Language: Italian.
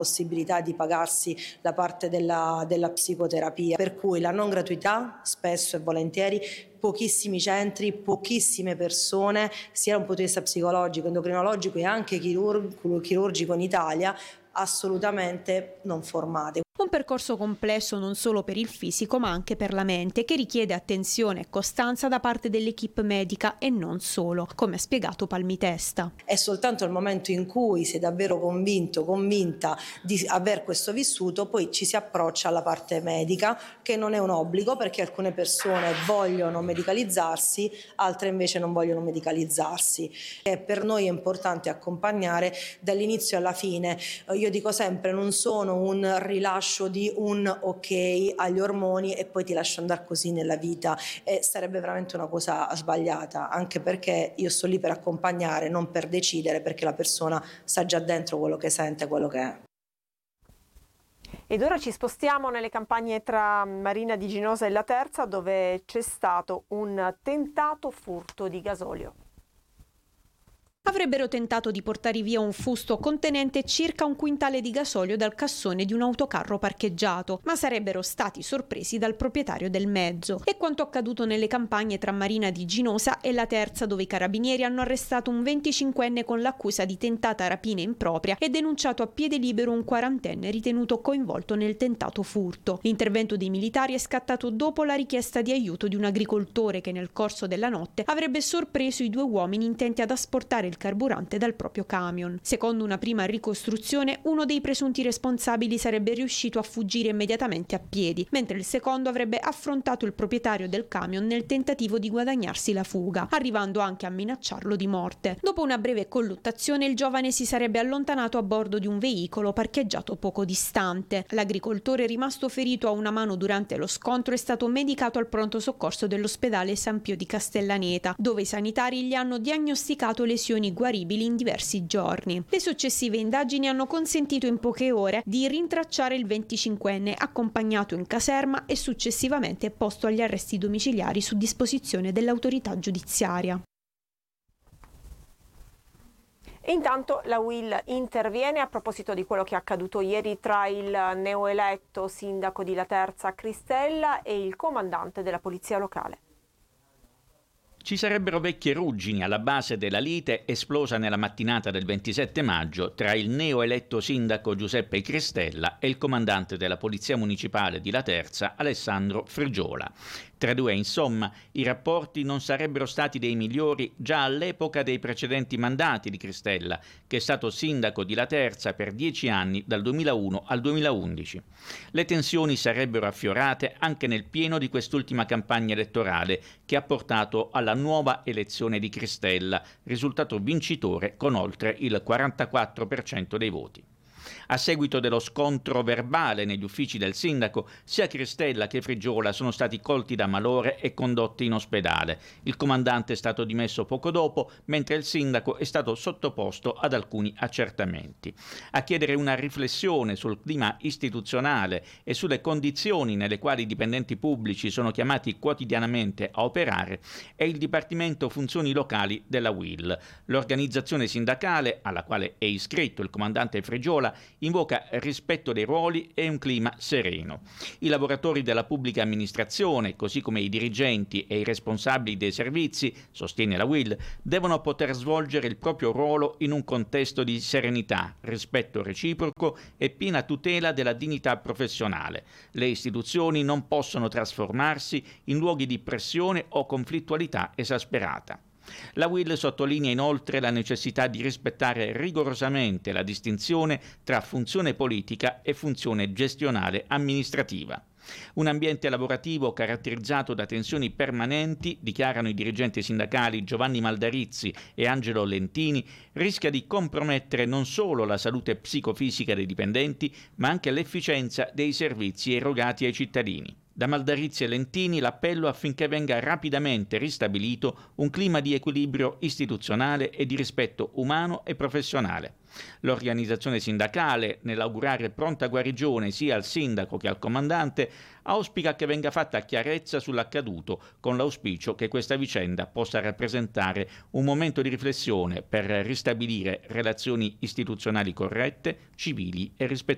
possibilità di pagarsi la parte della psicoterapia, per cui la non gratuità spesso e volentieri, pochissimi centri, pochissime persone, sia da un punto di vista psicologico, endocrinologico e anche chirurgico in Italia, assolutamente non formate. Un percorso complesso non solo per il fisico ma anche per la mente, che richiede attenzione e costanza da parte dell'equipe medica e non solo, come ha spiegato Palmitesta. È soltanto il momento in cui sei davvero convinta di aver questo vissuto, poi ci si approccia alla parte medica, che non è un obbligo, perché alcune persone vogliono medicalizzarsi, altre invece non vogliono medicalizzarsi. E per noi è importante accompagnare dall'inizio alla fine. Io dico sempre, non sono un rilascio di un ok agli ormoni e poi ti lascio andare così nella vita, e sarebbe veramente una cosa sbagliata, anche perché io sto lì per accompagnare, non per decidere, perché la persona sa già dentro quello che sente, quello che è. Ed ora ci spostiamo nelle campagne tra Marina di Ginosa e La Terza, dove c'è stato un tentato furto di gasolio. Avrebbero tentato di portare via un fusto contenente circa 1 quintale di gasolio dal cassone di un autocarro parcheggiato, ma sarebbero stati sorpresi dal proprietario del mezzo. È quanto accaduto nelle campagne tra Marina di Ginosa e La Terza, dove i carabinieri hanno arrestato un 25enne con l'accusa di tentata rapina impropria e denunciato a piede libero un 40enne ritenuto coinvolto nel tentato furto. L'intervento dei militari è scattato dopo la richiesta di aiuto di un agricoltore che nel corso della notte avrebbe sorpreso i 2 uomini intenti ad asportare il carburante dal proprio camion. Secondo una prima ricostruzione, uno dei presunti responsabili sarebbe riuscito a fuggire immediatamente a piedi, mentre il secondo avrebbe affrontato il proprietario del camion nel tentativo di guadagnarsi la fuga, arrivando anche a minacciarlo di morte. Dopo una breve colluttazione, il giovane si sarebbe allontanato a bordo di un veicolo parcheggiato poco distante. L'agricoltore, rimasto ferito a una mano durante lo scontro, è stato medicato al pronto soccorso dell'ospedale San Pio di Castellaneta, dove i sanitari gli hanno diagnosticato lesioni guaribili in diversi giorni. Le successive indagini hanno consentito in poche ore di rintracciare il 25enne, accompagnato in caserma e successivamente posto agli arresti domiciliari su disposizione dell'autorità giudiziaria. E intanto la UIL interviene a proposito di quello che è accaduto ieri tra il neoeletto sindaco di La Terza Cristella e il comandante della polizia locale. Ci sarebbero vecchie ruggini alla base della lite esplosa nella mattinata del 27 maggio tra il neoeletto sindaco Giuseppe Cristella e il comandante della Polizia Municipale di La Terza, Alessandro Frigiola. Tra i due, insomma, i rapporti non sarebbero stati dei migliori già all'epoca dei precedenti mandati di Cristella, che è stato sindaco di La Terza per 10 anni, dal 2001 al 2011. Le tensioni sarebbero affiorate anche nel pieno di quest'ultima campagna elettorale, che ha portato alla nuova elezione di Cristella, risultato vincitore con oltre il 44% dei voti. A seguito dello scontro verbale negli uffici del sindaco, sia Cristella che Frigiola sono stati colti da malore e condotti in ospedale. Il comandante è stato dimesso poco dopo, mentre il sindaco è stato sottoposto ad alcuni accertamenti. A chiedere una riflessione sul clima istituzionale e sulle condizioni nelle quali i dipendenti pubblici sono chiamati quotidianamente a operare è il Dipartimento Funzioni Locali della UIL. L'organizzazione sindacale, alla quale è iscritto il comandante Frigiola, invoca rispetto dei ruoli e un clima sereno. I lavoratori della pubblica amministrazione, così come i dirigenti e i responsabili dei servizi, sostiene la UIL, devono poter svolgere il proprio ruolo in un contesto di serenità, rispetto reciproco e piena tutela della dignità professionale. Le istituzioni non possono trasformarsi in luoghi di pressione o conflittualità esasperata. La UIL sottolinea inoltre la necessità di rispettare rigorosamente la distinzione tra funzione politica e funzione gestionale amministrativa. Un ambiente lavorativo caratterizzato da tensioni permanenti, dichiarano i dirigenti sindacali Giovanni Maldarizzi e Angelo Lentini, rischia di compromettere non solo la salute psicofisica dei dipendenti, ma anche l'efficienza dei servizi erogati ai cittadini. Da Maldarizzi e Lentini l'appello affinché venga rapidamente ristabilito un clima di equilibrio istituzionale e di rispetto umano e professionale. L'organizzazione sindacale, nell'augurare pronta guarigione sia al sindaco che al comandante, auspica che venga fatta chiarezza sull'accaduto, con l'auspicio che questa vicenda possa rappresentare un momento di riflessione per ristabilire relazioni istituzionali corrette, civili e rispettose.